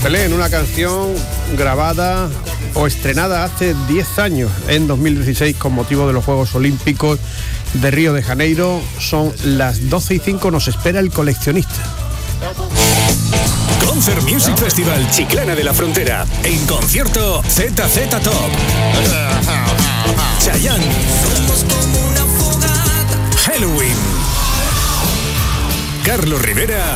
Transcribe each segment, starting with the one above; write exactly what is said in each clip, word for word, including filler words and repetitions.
Pelé en una canción grabada o estrenada hace diez años, en dos mil dieciséis, con motivo de los Juegos Olímpicos de Río de Janeiro. Son las doce y cinco, nos espera el coleccionista. Concert Music Festival Chiclana de la Frontera. En concierto Z Z Top, Chayanne, Halloween, Carlos Rivera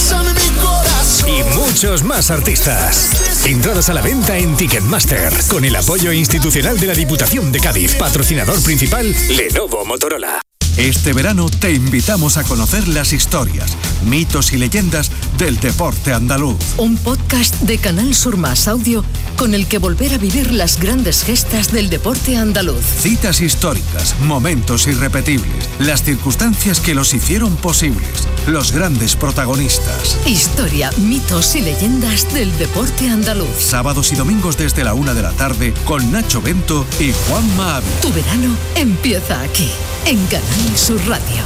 y muchos más artistas. Entradas a la venta en Ticketmaster, con el apoyo institucional de la Diputación de Cádiz. Patrocinador principal, Lenovo Motorola. Este verano te invitamos a conocer las historias, mitos y leyendas del deporte andaluz. Un podcast de Canal Sur Más Audio con el que volver a vivir las grandes gestas del deporte andaluz. Citas históricas, momentos irrepetibles, las circunstancias que los hicieron posibles, los grandes protagonistas. Historia, mitos y leyendas del deporte andaluz. Sábados y domingos desde la una de la tarde con Nacho Bento y Juanma Ávila. Tu verano empieza aquí, en Canal Sur Radio.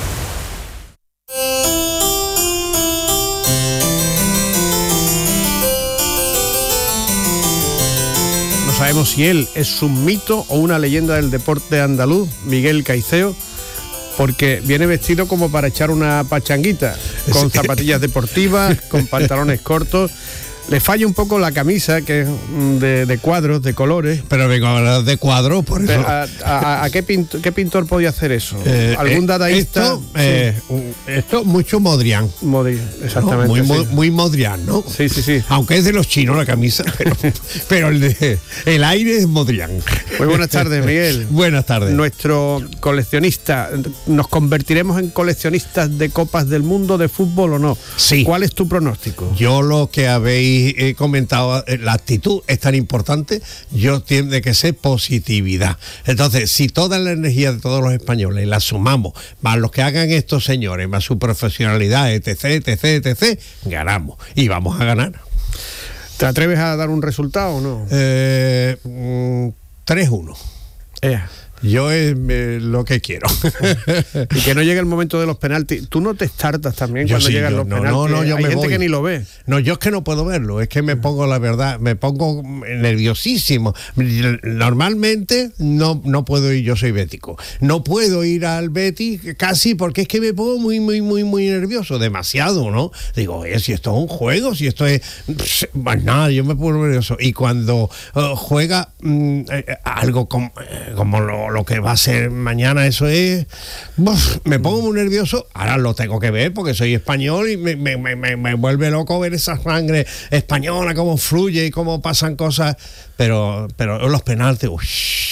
No sabemos si él es un mito o una leyenda del deporte andaluz, Miguel Caiceo, porque viene vestido como para echar una pachanguita, con zapatillas deportivas, con pantalones cortos. Le falla un poco la camisa, que es de, de cuadros, de colores. Pero vengo a hablar de cuadros, por eso. ¿A, a, a qué, pintor, qué pintor podía hacer eso? Eh, ¿Algún eh, dadaísta? Esto, eh, sí. esto mucho Modrián. Modi, exactamente. ¿No? Muy, sí. muy, muy Modrián, ¿no? Sí, sí, sí. Aunque es de los chinos la camisa, pero, pero el, de, el aire es Modrián. Muy buenas tardes, Miguel. Buenas tardes. Nuestro coleccionista, ¿nos convertiremos en coleccionistas de copas del mundo de fútbol o no? Sí. ¿Cuál es tu pronóstico? Yo lo que habéis he comentado, la actitud es tan importante, yo tiene que ser positividad. Entonces, si toda la energía de todos los españoles la sumamos, más los que hagan estos señores, más su profesionalidad, etc, etc, etc, ganamos. Y vamos a ganar. ¿Te atreves a dar un resultado o no? Eh, mm, tres uno. Eh. Yo es eh, lo que quiero. Y que no llegue el momento de los penaltis. ¿Tú no te estartas también yo cuando sí, llegan yo, los no, penaltis? No, no, yo Hay me gente voy. que ni lo ve. No, yo es que no puedo verlo. Es que me pongo, la verdad, me pongo nerviosísimo. Normalmente no, no puedo ir, yo soy bético. No puedo ir al Betis casi porque es que me pongo muy, muy, muy, muy nervioso. Demasiado, ¿no? Digo, oye, si esto es un juego, si esto es... Pues nada, yo me pongo nervioso. Y cuando uh, juega mm, eh, algo como, eh, como lo, lo que va a ser mañana, eso es... Uf, me pongo muy nervioso. Ahora lo tengo que ver porque soy español y me, me, me, me vuelve loco ver esa sangre española, cómo fluye y cómo pasan cosas. Pero, pero los penaltis, uy,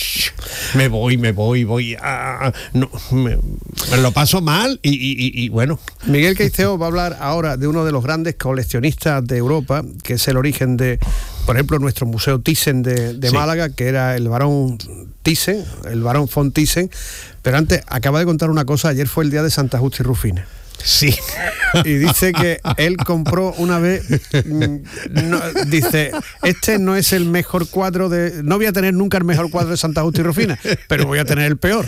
me voy, me voy, voy a... No, me, me lo paso mal y, y, y bueno. Miguel Caiceo va a hablar ahora de uno de los grandes coleccionistas de Europa, que es el origen de, por ejemplo, nuestro Museo Thyssen de, de sí. Málaga, que era el barón Thyssen, el barón von Thyssen. Pero antes, acaba de contar una cosa, ayer fue el día de Santa Justa y Rufina. Sí. Y dice que él compró una vez, no, dice, este no es el mejor cuadro de, no voy a tener nunca el mejor cuadro de Santa Justa y Rufina, pero voy a tener el peor.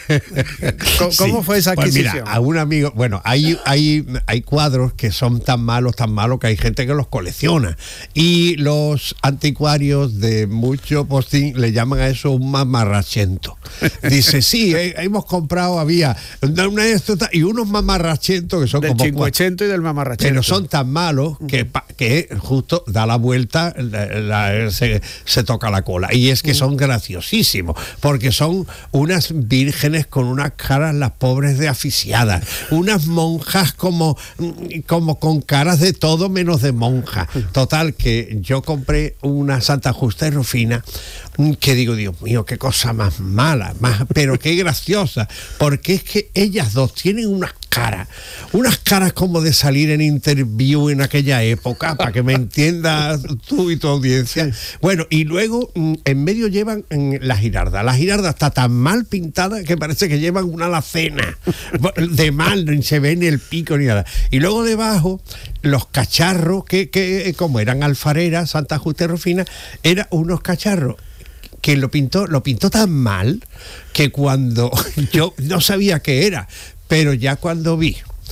¿Cómo, sí. ¿Cómo fue esa adquisición? Pues mira, a un amigo, bueno, hay, hay, hay cuadros que son tan malos, tan malos que hay gente que los colecciona. Y los anticuarios de mucho postín le llaman a eso un mamarrachento. Dice, sí, eh, hemos comprado, había una y unos mamarrachentos que son del como cincuechento y del mamarrachento, pero son tan malos que, que justo da la vuelta, la, la, se, se toca la cola. Y es que son graciosísimos porque son unas vírgenes con unas caras, las pobres, de asfixiadas, unas monjas como, como con caras de todo menos de monja. Total, que yo compré una Santa Justa y Rufina que digo, Dios mío, qué cosa más mala, más, pero qué graciosa, porque es que ellas dos tienen unas caras, unas caras como de salir en Interview en aquella época, para que me entiendas tú y tu audiencia. Bueno, y luego en medio llevan la girarda. La girarda está tan mal pintada que parece que llevan una alacena de mal, ni se ve ni el pico ni nada. Y luego debajo los cacharros que, que como eran alfareras, Santa Justa y Rufina, eran unos cacharros que lo pintó, lo pintó tan mal que cuando yo no sabía qué era, pero ya cuando vi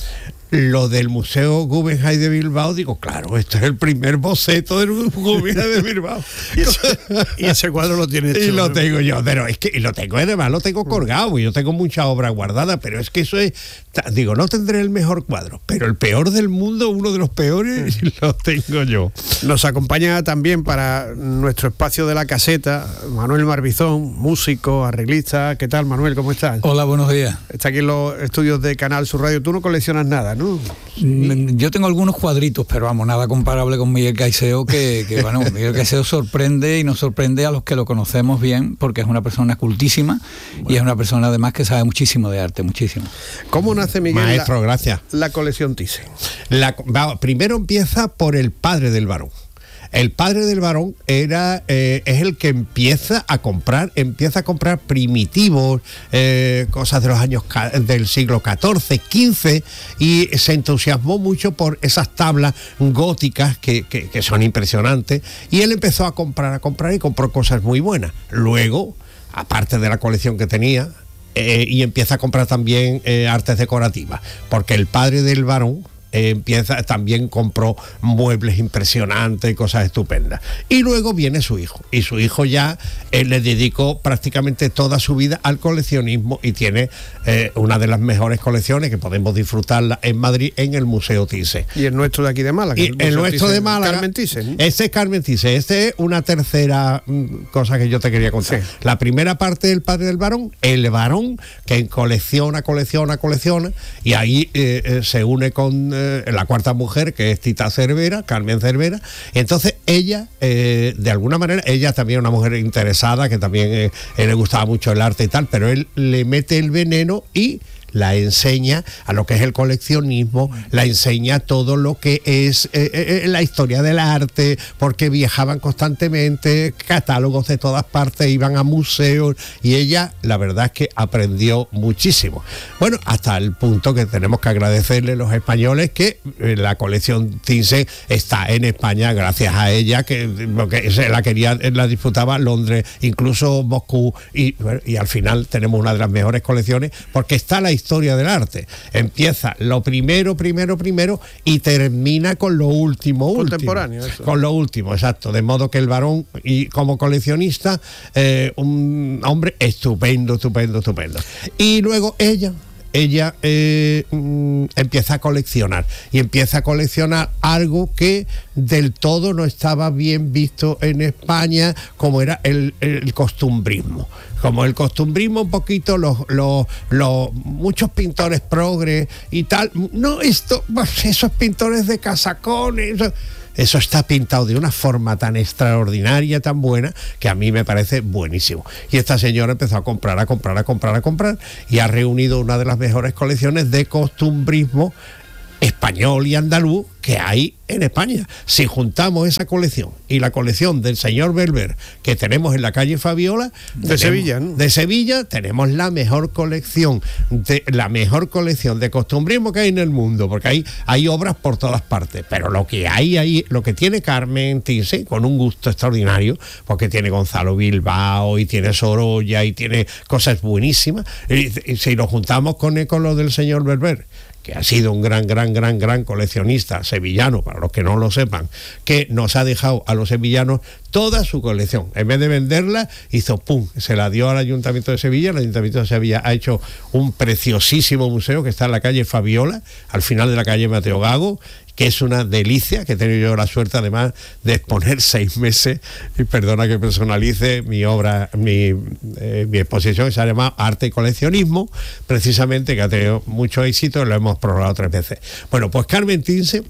lo del Museo Guggenheim de Bilbao, digo, claro, este es el primer boceto del Guggenheim de Bilbao. y, ese, y ese cuadro lo tienes tú. Y lo tengo yo, pero es que y lo tengo, además lo tengo colgado, y yo tengo mucha obra guardada, pero es que eso es, digo, no tendré el mejor cuadro, pero el peor del mundo, uno de los peores, lo tengo yo. Nos acompaña también para nuestro espacio de la caseta Manuel Marbizón, músico, arreglista. ¿Qué tal, Manuel? ¿Cómo estás? Hola, buenos días. Está aquí en los estudios de Canal Sur Radio. Tú no coleccionas nada, ¿no? Mm, Yo tengo algunos cuadritos, pero vamos, nada comparable con Miguel Caicedo, que, que bueno, Miguel Caicedo sorprende y nos sorprende a los que lo conocemos bien, porque es una persona cultísima, bueno, y es una persona además que sabe muchísimo de arte, muchísimo. ¿Cómo nace, Miguel, Maestro, la, gracias. la colección Thyssen? La, va, primero empieza por el padre del varón. El padre del varón era eh, es el que empieza a comprar, empieza a comprar primitivos, eh, cosas de los años del siglo catorce, quince, y se entusiasmó mucho por esas tablas góticas que, que, que son impresionantes, y él empezó a comprar, a comprar y compró cosas muy buenas. Luego, aparte de la colección que tenía, eh, y empieza a comprar también eh, artes decorativas, porque el padre del varón Eh, empieza, también compró muebles impresionantes y cosas estupendas. Y luego viene su hijo, y su hijo ya eh, le dedicó prácticamente toda su vida al coleccionismo, y tiene eh, una de las mejores colecciones que podemos disfrutarla en Madrid, en el Museo Thyssen. Y el nuestro de aquí de Málaga. Y el, el nuestro Thyssen, de Málaga, Carmen Thyssen. este es Carmen Thyssen. Este es una tercera mm, cosa que yo te quería contar. Sí. La primera parte del padre del varón, el varón que colecciona, colecciona, colecciona, y ahí eh, eh, se une con eh, la cuarta mujer, que es Tita Cervera, Carmen Cervera. Entonces ella, eh, de alguna manera, ella también es una mujer interesada, que también eh, eh, le gustaba mucho el arte y tal, pero él le mete el veneno y la enseña a lo que es el coleccionismo, la enseña todo lo que es eh, eh, la historia del arte, porque viajaban constantemente, catálogos de todas partes, iban a museos, y ella, la verdad es que aprendió muchísimo. Bueno, hasta el punto que tenemos que agradecerle a los españoles que eh, la colección Thyssen está en España gracias a ella, que porque se la quería, la disfrutaba Londres, incluso Moscú, y, bueno, y al final tenemos una de las mejores colecciones, porque está la historia del arte. Empieza lo primero, primero, primero, y termina con lo último, contemporáneo, último. Eso. Con lo último, exacto. De modo que el varón, y como coleccionista, eh, un hombre estupendo, estupendo, estupendo. Y luego ella... ella eh, mm, empieza a coleccionar, y empieza a coleccionar algo que del todo no estaba bien visto en España, como era el, el costumbrismo. Como el costumbrismo, un poquito, los, los, los muchos pintores progres y tal, no, esto, esos pintores de casacones, eso, eso está pintado de una forma tan extraordinaria, tan buena, que a mí me parece buenísimo. Y esta señora empezó a comprar, a comprar, a comprar, a comprar, y ha reunido una de las mejores colecciones de costumbrismo español y andaluz que hay en España. Si juntamos esa colección y la colección del señor Belver que tenemos en la calle Fabiola de tenemos, Sevilla, ¿no? de Sevilla, tenemos la mejor colección de la mejor colección de costumbrismo que hay en el mundo, porque hay, hay obras por todas partes, pero lo que hay ahí, lo que tiene Carmen Thyssen, con un gusto extraordinario, porque tiene Gonzalo Bilbao y tiene Sorolla y tiene cosas buenísimas, y, y si lo juntamos con, con lo del señor Belver, que ha sido un gran, gran, gran, gran coleccionista sevillano, para los que no lo sepan, que nos ha dejado a los sevillanos toda su colección. En vez de venderla, hizo pum, se la dio al Ayuntamiento de Sevilla. El Ayuntamiento de Sevilla ha hecho un preciosísimo museo que está en la calle Fabiola, al final de la calle Mateo Gago, que es una delicia, que he tenido yo la suerte además de exponer seis meses, y perdona que personalice mi obra, mi, eh, mi exposición, que se llama Arte y Coleccionismo, precisamente, que ha tenido mucho éxito, lo hemos prorrogado tres veces. Bueno, pues Carmen Thyssen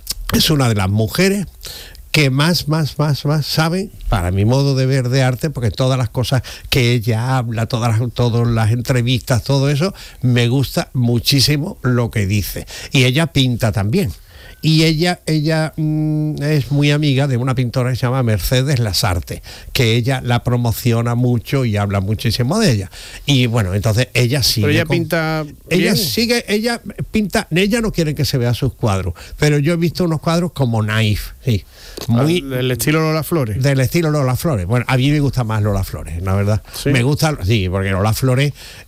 es una de las mujeres que más, más, más, más saben, para mi modo de ver, de arte, porque todas las cosas que ella habla, todas las, todas las entrevistas, todo eso, me gusta muchísimo lo que dice. Y ella pinta también. Y ella, ella mmm, es muy amiga de una pintora que se llama Mercedes Lasarte, que ella la promociona mucho y habla muchísimo de ella. Y bueno, entonces ella sigue. Pero ella con, pinta. Ella bien. sigue, ella pinta. Ella no quiere que se vean sus cuadros, pero yo he visto unos cuadros como naif, sí. Muy, ah, del estilo Lola Flores. Del estilo Lola Flores. Bueno, a mí me gusta más Lola Flores, la verdad. ¿Sí? Me gusta, sí, porque Lola Flores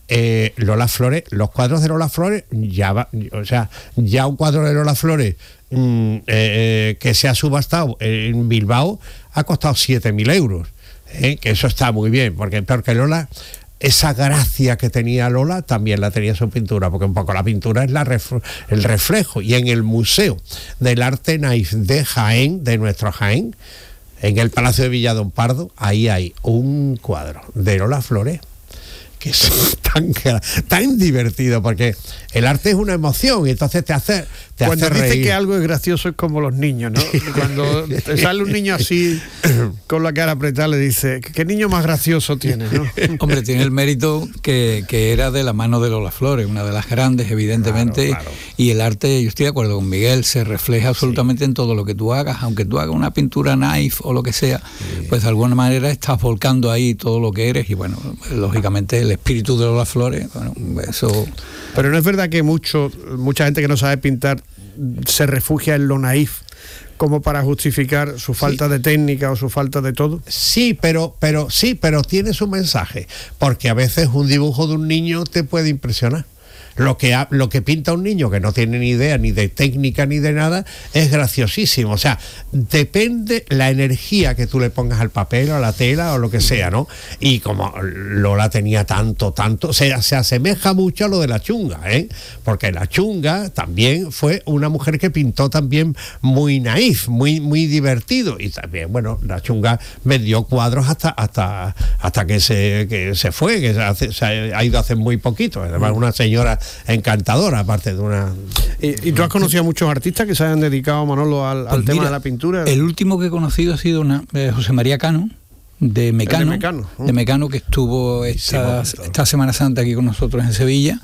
eh, Lola Flores, los cuadros de Lola Flores, ya va, o sea, ya un cuadro de Lola Flores mm, eh, que se ha subastado en Bilbao ha costado siete mil euros, ¿eh? Que eso está muy bien, porque porque Lola, esa gracia que tenía Lola también la tenía su pintura, porque un poco la pintura es la ref- el reflejo. Y en el Museo del Arte Naif de Jaén, de nuestro Jaén, en el Palacio de Villadón Pardo, ahí hay un cuadro de Lola Flores que es tan, tan divertido, porque el arte es una emoción y entonces te hace, te Cuando hace dice reír. que algo es gracioso es como los niños, ¿no? Cuando te sale un niño así con la cara apretada, le dice, ¿qué niño más gracioso tiene, no? Hombre, tiene el mérito que, que era de la mano de Lola Flores, una de las grandes, evidentemente, Claro, claro. Y el arte, yo estoy de acuerdo con Miguel, se refleja absolutamente sí. en todo lo que tú hagas, aunque tú hagas una pintura naif o lo que sea, sí. pues de alguna manera estás volcando ahí todo lo que eres, y bueno, lógicamente el espíritu de Lola Flores, bueno, eso... Pero no es verdad que mucho, mucha gente que no sabe pintar se refugia en lo naif como para justificar su falta sí. de técnica o su falta de todo. Sí, pero, pero sí, pero tiene su mensaje, porque a veces un dibujo de un niño te puede impresionar. Lo que, ha, lo que pinta un niño que no tiene ni idea ni de técnica ni de nada es graciosísimo. O sea, depende la energía que tú le pongas al papel o a la tela o lo que sea, ¿no? Y como Lola tenía tanto, tanto, o sea, se asemeja mucho a lo de la Chunga, ¿eh? Porque la Chunga también fue una mujer que pintó también muy naif, muy, muy divertido. Y también, bueno, la Chunga vendió cuadros hasta, hasta, hasta que se, que se fue, que se, hace, se ha ido hace muy poquito. Además, una señora encantadora, aparte de una... ¿Y, y tú has conocido a muchos artistas que se hayan dedicado, Manolo, al, pues al mira, tema de la pintura? El último que he conocido ha sido una, eh, José María Cano, de Mecano, de Mecano, uh. de Mecano, que estuvo esta, esta Semana Santa aquí con nosotros en Sevilla.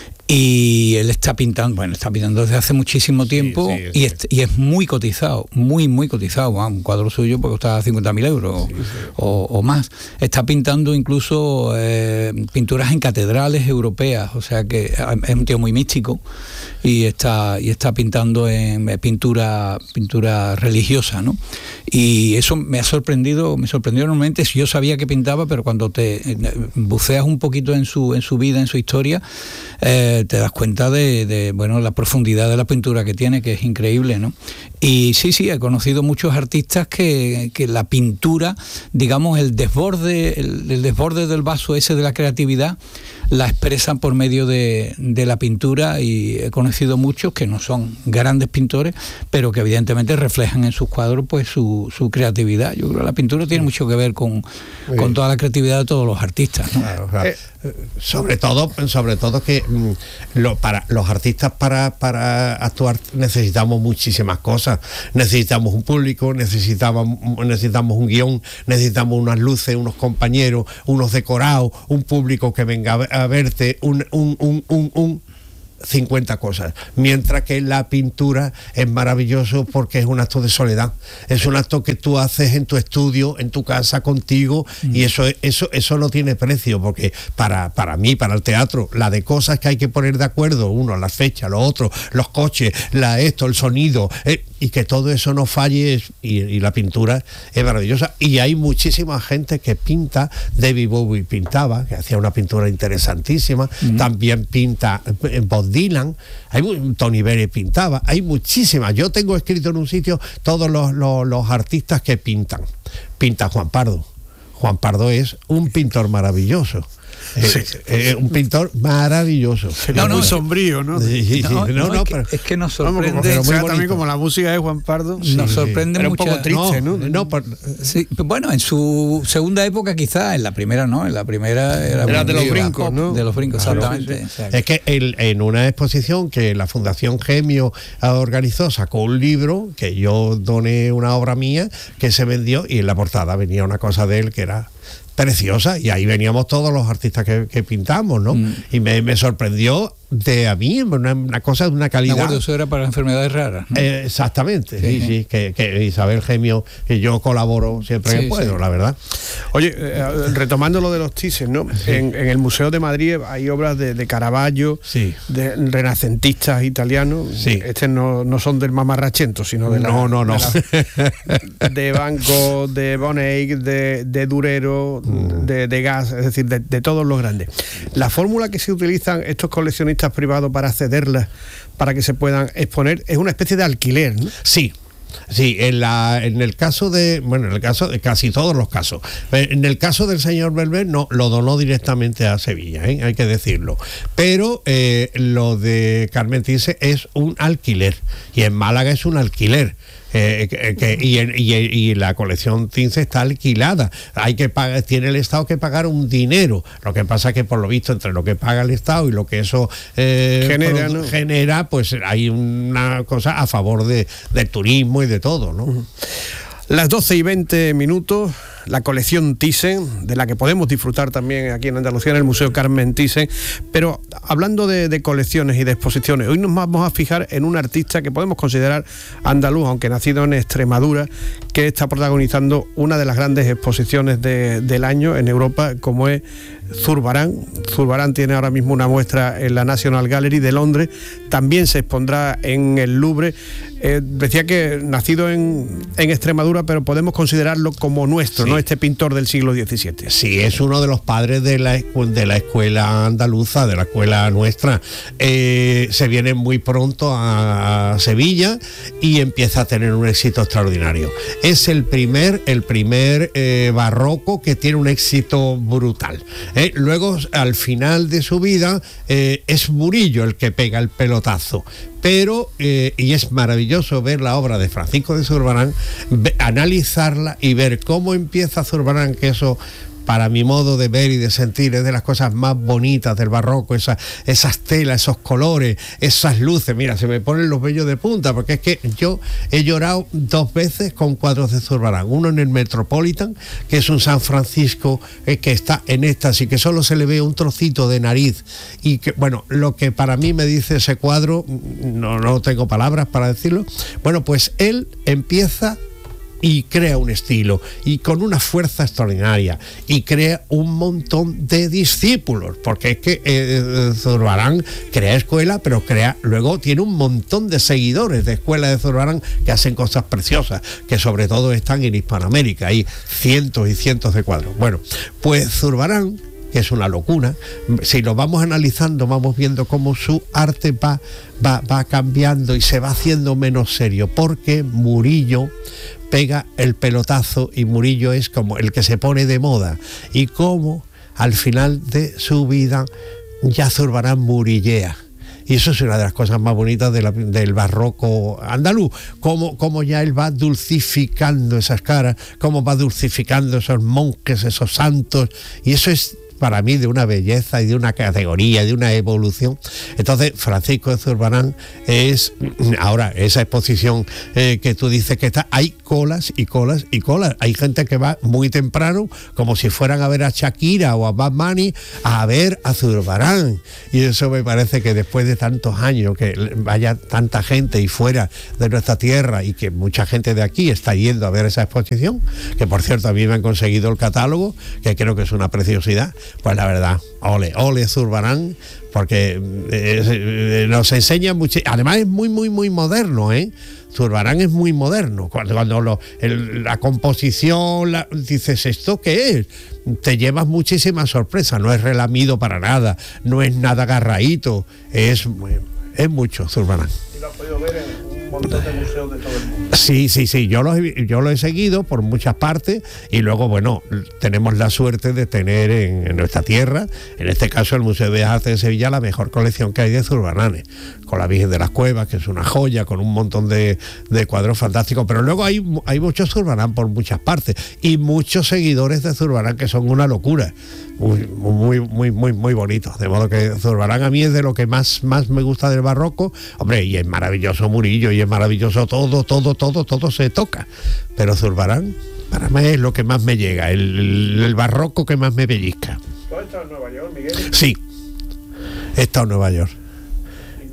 Y él está pintando, bueno, está pintando desde hace muchísimo tiempo, sí, sí, sí. Y, es, y es muy cotizado, muy, muy cotizado. Bueno, un cuadro suyo puede costar cincuenta mil euros sí, sí. O, o más. Está pintando incluso eh, pinturas en catedrales europeas, o sea que es un tío muy místico y está, y está pintando en pintura, pintura religiosa, ¿no? Y eso me ha sorprendido, me sorprendió enormemente. Yo sabía que pintaba, pero cuando te buceas un poquito en su, en su vida, en su historia, eh, te das cuenta de, de bueno, la profundidad de la pintura que tiene, que es increíble, ¿no? Y sí, sí, he conocido muchos artistas que, que la pintura, digamos, el desborde, el, el desborde del vaso ese de la creatividad, la expresan por medio de, de la pintura, y he conocido muchos que no son grandes pintores, pero que evidentemente reflejan en sus cuadros pues su, su creatividad. Yo creo que la pintura tiene mucho que ver con, con toda la creatividad de todos los artistas, ¿no? Claro, claro. Eh, sobre todo, sobre todo que mm, lo, para los artistas para, para actuar necesitamos muchísimas cosas. Necesitamos un público, necesitamos, necesitamos un guión, necesitamos unas luces, unos compañeros, unos decorados, un público que venga a verte, un, un, un, un, un cincuenta cosas, mientras que la pintura es maravilloso porque es un acto de soledad, es un acto que tú haces en tu estudio, en tu casa, contigo, mm. y eso eso eso no tiene precio, porque para, para mí, para el teatro, la de cosas que hay que poner de acuerdo, uno, las fechas, lo otro, los coches, la esto, el sonido, eh, y que todo eso no falle, y, y la pintura es maravillosa. Y hay muchísima gente que pinta. David Bowie pintaba, que hacía una pintura interesantísima, mm. también pinta Bob Dylan, hay, Tony Bennett pintaba, hay muchísimas. Yo tengo escrito en un sitio todos los, los, los artistas que pintan. Pinta Juan Pardo. Juan Pardo es un pintor maravilloso. Sí. Eh, eh, un pintor maravilloso. No, no, muy sombrío, ¿no? Sí, sí, no, no, no, no, es, pero, que, es que nos sorprende. Vamos, como, pero también como la música de Juan Pardo. Sí, nos sorprende sí. mucho. Un poco triste, ¿no? No, no por, sí, bueno, en su segunda época quizás, en la primera no, en la primera era, era de los brincos, pop, ¿no? De los brincos, claro, exactamente. Sí, sí. Es que el, en una exposición que la Fundación Gemio organizó, sacó un libro que yo doné, una obra mía que se vendió, y en la portada venía una cosa de él que era preciosa, y ahí veníamos todos los artistas que, que pintamos, ¿no? Mm. Y me, me sorprendió de a mí, una, una cosa de una calidad. De acuerdo, eso era para enfermedades raras, ¿no? Eh, exactamente, sí, sí, sí que, que Isabel Gemio, que yo colaboro siempre Sí, que puedo, sí. la verdad. Oye, eh, retomando lo de los Thyssen, ¿no? En, en el Museo de Madrid hay obras de, de Caravaggio, Sí. de renacentistas italianos. Sí. Este no, no son del mamarrachento, sino de la, No, no, no. de, la- de Van Gogh, de Van Eyck, de, de Durero, Mm. de, de Gas, es decir, de, de todos los grandes. La fórmula que se utilizan estos coleccionistas privados para cederlas, para que se puedan exponer, es una especie de alquiler, ¿no? Sí. Sí, en, la, en el caso de, bueno, en el caso de casi todos los casos. En el caso del señor Belver, no, lo donó directamente a Sevilla, ¿eh? Hay que decirlo. Pero eh, lo de Carmen Thyssen es un alquiler, y en Málaga es un alquiler. Eh, que, que, y, en, y, y la colección Thyssen está alquilada. Hay que pagar, tiene el Estado que pagar un dinero. Lo que pasa es que por lo visto entre lo que paga el Estado y lo que eso eh, Genera, produ- ¿no? genera, pues hay una cosa a favor de, del turismo y de todo, ¿no? Las doce y veinte minutos, la colección Thyssen, de la que podemos disfrutar también aquí en Andalucía, en el Museo Carmen Thyssen. Pero hablando de, de colecciones y de exposiciones, hoy nos vamos a fijar en un artista que podemos considerar andaluz, aunque nacido en Extremadura, que está protagonizando una de las grandes exposiciones de, del año en Europa, como es Zurbarán. Zurbarán tiene ahora mismo una muestra en la National Gallery de Londres, también se expondrá en el Louvre. Eh, decía que nacido en, en Extremadura, pero podemos considerarlo como nuestro, Sí. ¿no? Este pintor del siglo diecisiete. Sí, es uno de los padres de la, escu- de la escuela andaluza, de la escuela nuestra. Eh, se viene muy pronto a Sevilla y empieza a tener un éxito extraordinario. Es el primer, el primer eh, barroco que tiene un éxito brutal. Eh, luego, al final de su vida, eh, es Murillo el que pega el pelotazo. Pero, eh, y es maravilloso ver la obra de Francisco de Zurbarán, ve- analizarla y ver cómo empieza Zurbarán, que eso, para mi modo de ver y de sentir, es de las cosas más bonitas del barroco, esa, esas telas, esos colores, esas luces. Mira, se me ponen los vellos de punta, porque es que yo he llorado dos veces con cuadros de Zurbarán. Uno en el Metropolitan, que es un San Francisco eh, que está en éxtasis, que solo se le ve un trocito de nariz. Y que, bueno, lo que para mí me dice ese cuadro, no, no tengo palabras para decirlo. Bueno, pues él empieza y crea un estilo, y con una fuerza extraordinaria, y crea un montón de discípulos, porque es que eh, Zurbarán crea escuela, pero crea, luego tiene un montón de seguidores de escuela de Zurbarán que hacen cosas preciosas, que sobre todo están en Hispanoamérica, hay cientos y cientos de cuadros. Bueno, pues Zurbarán, que es una locura, si lo vamos analizando, vamos viendo cómo su arte va, va, va cambiando y se va haciendo menos serio, porque Murillo pega el pelotazo, y Murillo es como el que se pone de moda, y cómo al final de su vida ya Zurbarán murillea. Y eso es una de las cosas más bonitas de la, del barroco andaluz, cómo, cómo ya él va dulcificando esas caras, cómo va dulcificando esos monjes, esos santos, y eso es para mí de una belleza y de una categoría, de una evolución. Entonces, Francisco de Zurbarán es, ahora, esa exposición eh, que tú dices que está, hay colas y colas y colas. Hay gente que va muy temprano, como si fueran a ver a Shakira o a Bad Bunny, a ver a Zurbarán. Y eso me parece que después de tantos años, que vaya tanta gente y fuera de nuestra tierra, y que mucha gente de aquí está yendo a ver esa exposición, que por cierto a mí me han conseguido el catálogo, que creo que es una preciosidad. Pues la verdad, ole, ole Zurbarán, porque eh, eh, nos enseña mucho. Además es muy, muy, muy moderno, ¿eh? Zurbarán es muy moderno. Cuando, cuando lo, el, la composición, la, dices, ¿esto qué es? Te llevas muchísimas sorpresas. No es relamido para nada, no es nada agarradito, es, es mucho Zurbarán. Y lo has podido ver en un montón de museos de todo el mundo. Sí, sí, sí, yo lo, he, yo lo he seguido por muchas partes, y luego, bueno, tenemos la suerte de tener en, en nuestra tierra, en este caso el Museo de Bellas Artes de Sevilla, la mejor colección que hay de Zurbaranes, con la Virgen de las Cuevas, que es una joya, con un montón de, de cuadros fantásticos, pero luego hay, hay muchos Zurbarán por muchas partes, y muchos seguidores de Zurbarán que son una locura, muy, muy, muy, muy, muy bonitos, de modo que Zurbarán a mí es de lo que más, más me gusta del barroco. Hombre, y es maravilloso Murillo, y es maravilloso todo, todo, todo, todo se toca, pero Zurbarán para mí es lo que más me llega, el, el, el barroco que más me pellizca. ¿Tú has estado en Nueva York, Miguel? Sí, he estado en Nueva York.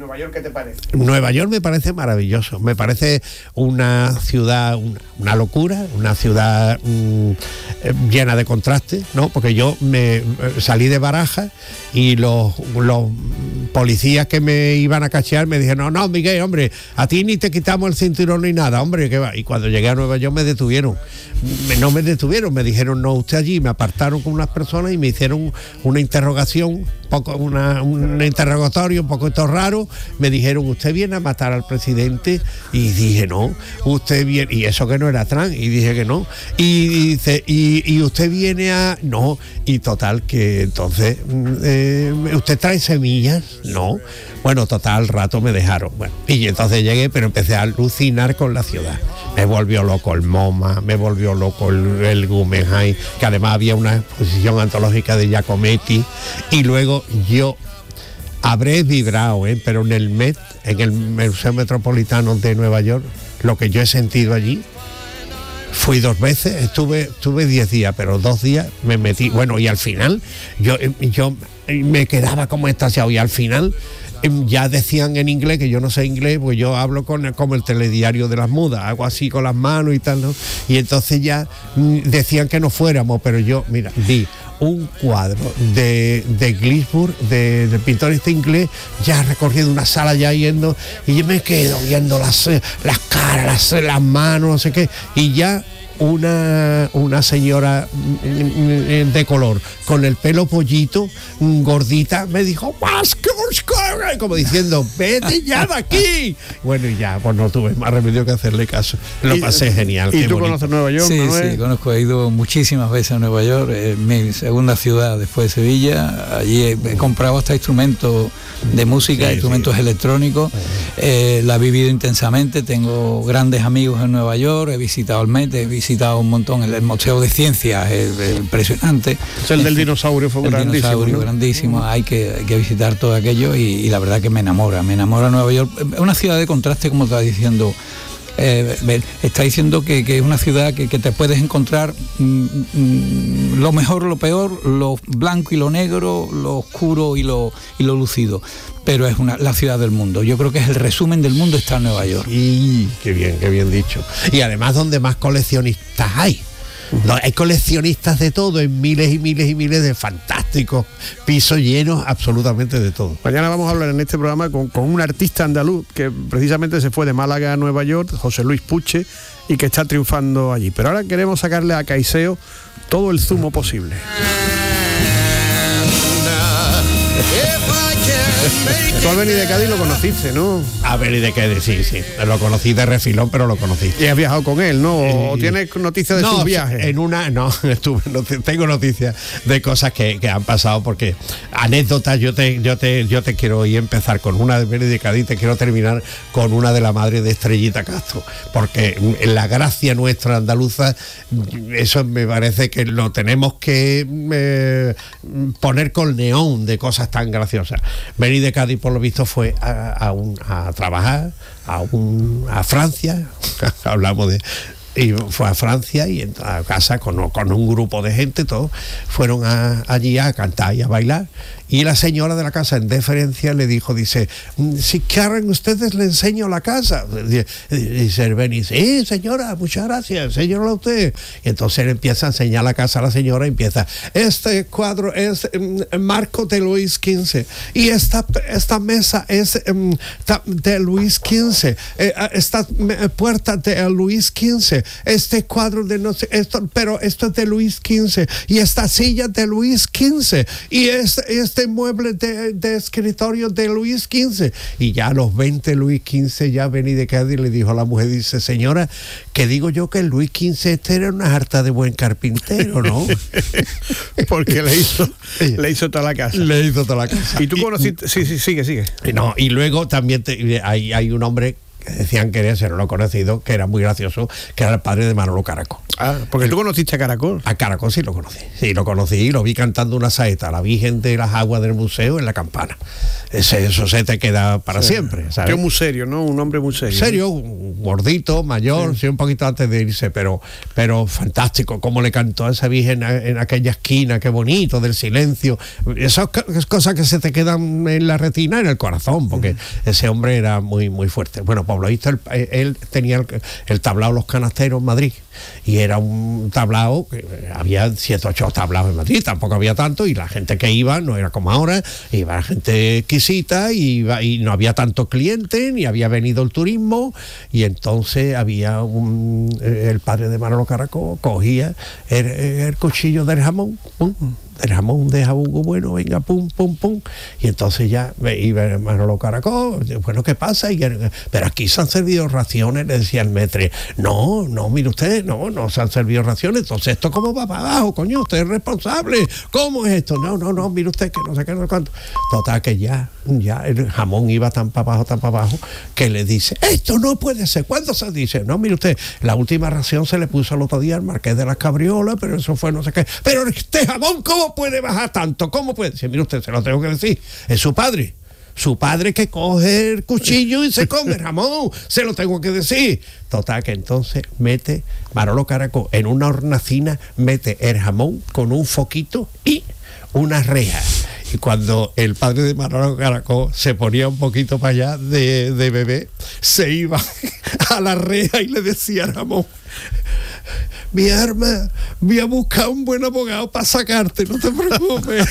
Nueva York, ¿qué te parece? Nueva York me parece maravilloso, me parece una ciudad, una, una locura, una ciudad mmm, llena de contrastes, ¿no? Porque yo me salí de Barajas y los, los policías que me iban a cachear me dijeron, no, no, Miguel, hombre, a ti ni te quitamos el cinturón ni nada, hombre, que va. Y cuando llegué a Nueva York me detuvieron, me, no me detuvieron, me dijeron, no, usted allí, me apartaron con unas personas y me hicieron una interrogación, poco, una, un interrogatorio un poquito raro, me dijeron, usted viene a matar al presidente, y dije, no, usted viene, y eso que no era Trump, y dije que no, y dice, y, y usted viene a, no, y total, que entonces, eh, ¿usted trae semillas? No, bueno, total, al rato me dejaron, bueno, y entonces llegué, pero empecé a alucinar con la ciudad, me volvió loco el MoMA, me volvió loco el, el Guggenheim, que además había una exposición antológica de Giacometti, y luego yo habré vibrado, ¿eh? pero en el Met, en el Museo Metropolitano de Nueva York, lo que yo he sentido allí, fui dos veces, estuve estuve diez días, pero dos días me metí, bueno, y al final yo, yo me quedaba como extasiado, y al final ya decían en inglés, que yo no sé inglés, pues yo hablo con como el telediario de las mudas, hago así con las manos y tal, ¿no? Y entonces ya decían que no fuéramos, pero yo, mira, vi un cuadro de, de Ginsburg, de, del pintor este inglés, ya recorriendo una sala, ya yendo, y yo me quedo viendo las, las caras, las, las manos, no sé qué, y ya una, una señora de color, con el pelo pollito, gordita, me dijo, como diciendo, vete ya de aquí. Bueno, y ya, pues no tuve más remedio que hacerle caso. Lo pasé genial. ¿Y tú bonito. Conoces Nueva York? Sí, Manuel? sí, conozco, he ido muchísimas veces a Nueva York, es mi segunda ciudad después de Sevilla. Allí he, he comprado hasta instrumentos de música, sí, instrumentos sí. electrónicos. Eh, la he vivido intensamente, tengo grandes amigos en Nueva York, he visitado el Met, he visitado un montón el, el Museo de Ciencias, es, es impresionante. Es el del dinosaurio, fue el grandísimo. Dinosaurio, ¿no? grandísimo, hay que, hay que visitar todo aquello y, y la verdad que me enamora, me enamora Nueva York. Es una ciudad de contraste, como está diciendo. Eh, está diciendo que, que es una ciudad que, que te puedes encontrar mm, mm, lo mejor, lo peor, lo blanco y lo negro, lo oscuro y lo, y lo lucido, pero es una, la ciudad del mundo. Yo creo que es el resumen del mundo, está en Nueva York. Y qué bien, qué bien dicho. Y además donde más coleccionistas hay. No, hay coleccionistas de todo, en miles y miles y miles de fantásticos pisos llenos absolutamente de todo. Mañana vamos a hablar en este programa con, con un artista andaluz que precisamente se fue de Málaga a Nueva York, José Luis Puche, y que está triunfando allí. Pero ahora queremos sacarle a Caicedo todo el zumo posible. Tú al Beni de Cádiz lo conociste, ¿no? A Beni de Cádiz, sí, sí. Lo conocí de refilón, pero lo conocí. ¿Y has viajado con él, no? ¿O eh, tienes noticias de no, sus viajes? En una, no, estuve, no, tengo noticias de cosas que, que han pasado, porque anécdotas, yo te, yo te, yo te quiero hoy empezar con una de Beni de Cádiz, te quiero terminar con una de la madre de Estrellita Castro, porque en la gracia nuestra andaluza, eso me parece que lo tenemos que eh, poner con neón de cosas tan graciosas. Beni de Cádiz, por lo visto, fue a, a, un, a trabajar a, un, a Francia, hablamos de... Y fue a Francia y entró a casa con, con un grupo de gente, todos fueron a, allí a cantar y a bailar. Y la señora de la casa, en deferencia, le dijo, dice, si quieren ustedes le enseño la casa. Dice el Beni, sí, señora, muchas gracias, enséñala usted. Y entonces él empieza a enseñar la casa a la señora y empieza, este cuadro es um, marco de Luis quince y esta, esta mesa es um, de Luis quince, eh, esta puerta de Luis quince, este cuadro de no sé, esto, pero esto es de Luis quince y esta silla de Luis quince y este, este mueble de, de escritorio de Luis quince. Y ya a los veinte Luis quince ya Beni de Cádiz le dijo a la mujer, dice, señora, que digo yo que el Luis quince este era una harta de buen carpintero, ¿no? Porque le hizo le hizo toda la casa. Le hizo toda la casa. Y tú conociste, sí, sí, sigue, sigue. No, y luego también te, hay, hay un hombre que decían que era, se lo he conocido, que era muy gracioso, que era el padre de Manolo Caraco. Ah, porque tú conociste a Caracol. A Caracol sí lo conocí, sí lo conocí y lo vi cantando una saeta a la Virgen de las Aguas del Museo en la campana. Ese, eso se te queda para sí. siempre, ¿sabes? Que muy serio, ¿no? Un hombre muy serio. Serio, un gordito, mayor, sí. sí, un poquito antes de irse, pero, pero fantástico, cómo le cantó a esa Virgen en aquella esquina, qué bonito, del silencio. Esas cosas que se te quedan en la retina, en el corazón, porque mm. ese hombre era muy, muy fuerte. Bueno, Pablo Isto, él, él tenía el, el tablao Los Canasteros en Madrid, y era un tablao, que había siete, ocho tablaos en Madrid, tampoco había tanto, y la gente que iba no era como ahora, iba la gente exquisita, y, iba, y no había tantos clientes, ni había venido el turismo, y entonces había un, el padre de Manolo Caracol cogía el, el cuchillo del jamón, pum, el jamón de jabugo bueno, venga, pum, pum, pum, y entonces ya iba Manolo Caracol, bueno, ¿qué pasa? Y, pero aquí se han servido raciones, le decía el metre. No, no, mire usted, no, no se han servido raciones, entonces esto cómo va para abajo, coño, usted es responsable, ¿cómo es esto? No, no, no, mire usted que no sé qué, no sé cuánto. Total, que ya, ya el jamón iba tan para abajo, tan para abajo, que le dice, esto no puede ser. ¿Cuándo se dice? No, mire usted, la última ración se le puso el otro día al Marqués de las Cabriolas, pero eso fue no sé qué. Pero este jamón, ¿cómo puede bajar tanto? ¿Cómo puede? Dice, mire usted, se lo tengo que decir, es su padre. Su padre que coge el cuchillo y se come el jamón, se lo tengo que decir. Total, que entonces mete Manolo Caracol en una hornacina, mete el jamón con un foquito y una reja. Y cuando el padre de Manolo Caracol se ponía un poquito para allá de, de bebé, se iba a la reja y le decía al jamón, mi arma, voy a buscar un buen abogado para sacarte, no te preocupes.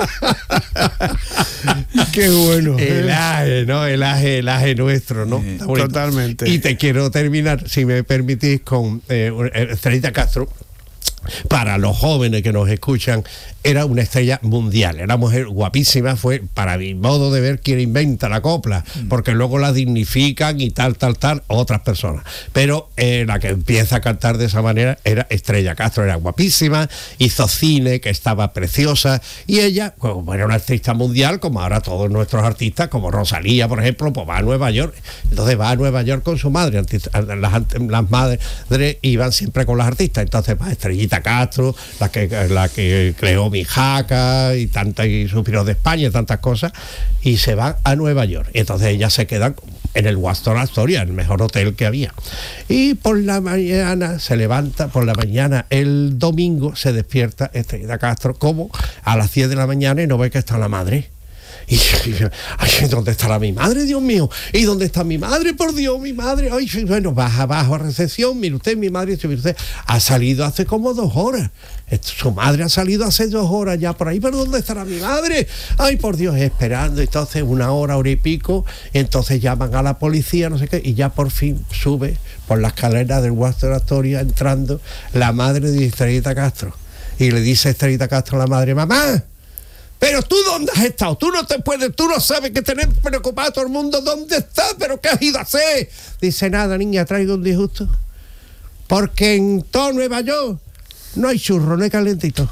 Qué bueno. El aje, ¿no? El aje, el aje nuestro, ¿no? Sí, totalmente. Y te quiero terminar, si me permitís, con eh, Estrellita Castro. Para los jóvenes que nos escuchan, era una estrella mundial, era una mujer guapísima, fue para mi modo de ver quien inventa la copla, porque luego la dignifican y tal, tal, tal, otras personas. Pero eh, la que empieza a cantar de esa manera era Estrella Castro, era guapísima, hizo cine, que estaba preciosa, y ella, como era una artista mundial, como ahora todos nuestros artistas, como Rosalía, por ejemplo, pues va a Nueva York, entonces va a Nueva York con su madre, las, las madres iban siempre con las artistas, entonces va Estrellita Castro, la que, la que creó Mi Jaca y tantas, y Suspiros de España y tantas cosas, y se van a Nueva York. Y entonces ellas se quedan en el Westin Astoria, el mejor hotel que había. Y por la mañana se levanta, por la mañana el domingo se despierta Estrellita Castro como a las diez de la mañana y no ve que está la madre. Y, y ay, ¿dónde estará mi madre, Dios mío? ¿Y dónde está mi madre, por Dios, mi madre? Ay, bueno, baja abajo a recepción, mire usted, mi madre, mire usted, ha salido hace como dos horas. Su madre ha salido hace dos horas ya por ahí, pero ¿dónde estará mi madre? Ay, por Dios, esperando. Entonces, una hora, hora y pico, entonces llaman a la policía, no sé qué, y ya por fin sube por la escalera del Westin Astoria entrando la madre de Estrellita Castro. Y le dice Estrellita Castro a la madre, mamá, pero tú dónde has estado, tú no te puedes, tú no sabes que tenemos preocupado a todo el mundo, ¿dónde estás? ¿Pero qué has ido a hacer? Dice, nada, niña, traigo un disgusto, porque en todo Nueva York no hay churro, no hay calentito.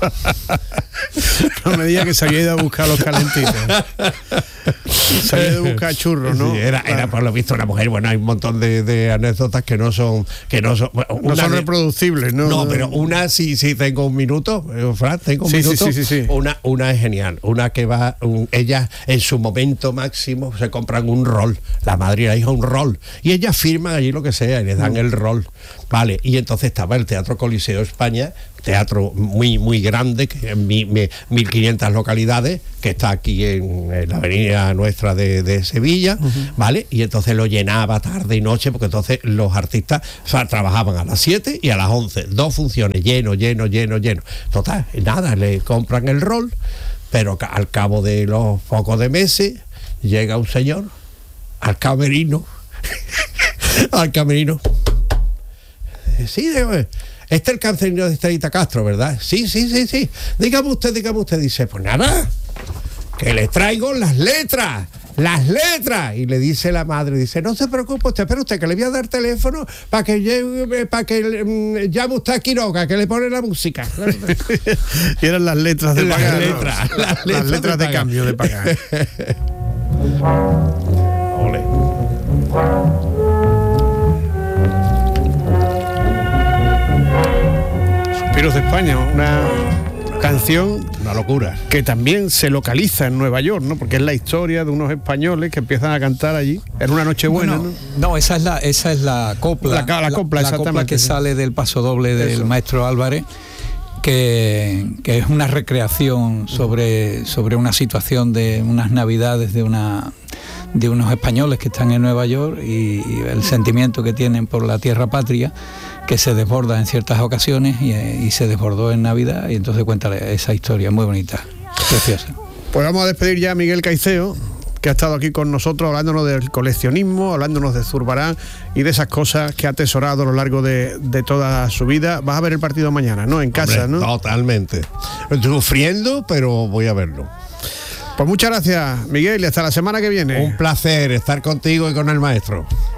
No me digas que se había ido a buscar los calentitos. Se había ido a buscar churros, ¿no? Sí, era, era por lo visto una mujer. Bueno, hay un montón de, de anécdotas que no son que no son, bueno, no son de, reproducibles, ¿no? No, pero una sí, sí, tengo un minuto, eh, Fran, tengo un sí, minuto. Sí, sí, sí, sí. Una, una es genial, una que va, un, ella en su momento máximo se compran un rol, la madre y la hija un rol, y ellas firman allí lo que sea y les dan mm. el rol, vale, y entonces estaba el Teatro Coliseo España, teatro muy muy grande, que en mi, mi, mil quinientas localidades, que está aquí en, en la avenida nuestra de, de Sevilla, uh-huh. ¿vale? Y entonces lo llenaba tarde y noche, porque entonces los artistas, o sea, trabajaban a las siete y a las once, dos funciones, lleno, lleno, lleno, lleno. Total, nada, le compran el rol, pero al cabo de los pocos de meses llega un señor al camerino, al camerino. Sí, de este es el cancerino de Estrellita Castro, ¿verdad? Sí, sí, sí, sí. Dígame usted, dígame usted. Dice, pues nada, que le traigo las letras, las letras. Y le dice la madre, dice, no se preocupe usted, pero usted que le voy a dar teléfono para que lleve, para que um, llame usted a Quiroga, que le pone la música. Y eran las letras de las pagar. Letras, ¿no? las, las letras, letras de, de cambio de pagar. Ole. Vampiros de España, una canción, una locura, que también se localiza en Nueva York, ¿no? Porque es la historia de unos españoles que empiezan a cantar allí en una noche buena, bueno, ¿no? No, esa es la esa es la copla, la, la copla, la, la copla que sí. sale del paso doble del Eso. maestro Álvarez, que, que es una recreación sobre sobre una situación de unas navidades de una de unos españoles que están en Nueva York y, y el sentimiento que tienen por la tierra patria, que se desborda en ciertas ocasiones y, y se desbordó en Navidad, y entonces cuenta esa historia muy bonita, preciosa. Pues vamos a despedir ya a Miguel Caicedo, que ha estado aquí con nosotros hablándonos del coleccionismo, hablándonos de Zurbarán y de esas cosas que ha atesorado a lo largo de, de toda su vida. Vas a ver el partido mañana, ¿no? En casa, Hombre, ¿no? Totalmente. Sufriendo, pero voy a verlo. Pues muchas gracias, Miguel, y hasta la semana que viene. Un placer estar contigo y con el maestro.